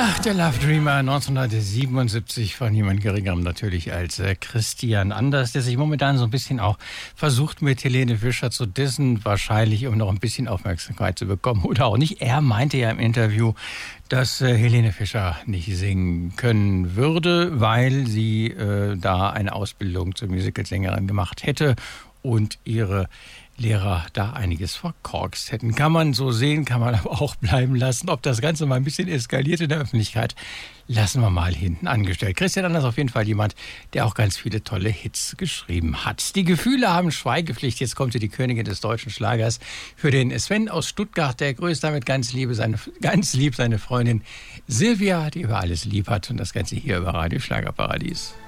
Ach, der Love Dreamer 1977 von niemand Geringerem natürlich als Christian Anders, der sich momentan so ein bisschen auch versucht mit Helene Fischer zu dissen, wahrscheinlich um noch ein bisschen Aufmerksamkeit zu bekommen oder auch nicht. Er meinte ja im Interview, dass Helene Fischer nicht singen können würde, weil sie da eine Ausbildung zur Musicalsängerin gemacht hätte und ihre Lehrer da einiges verkorkst hätten. Kann man so sehen, kann man aber auch bleiben lassen. Ob das Ganze mal ein bisschen eskaliert in der Öffentlichkeit, lassen wir mal hinten angestellt. Christian Anders auf jeden Fall jemand, der auch ganz viele tolle Hits geschrieben hat. Die Gefühle haben Schweigepflicht. Jetzt kommt sie, die Königin des deutschen Schlagers, für den Sven aus Stuttgart. Der grüßt damit ganz lieb seine Freundin Silvia, die über alles lieb hat. Und das Ganze hier über Radio Schlagerparadies.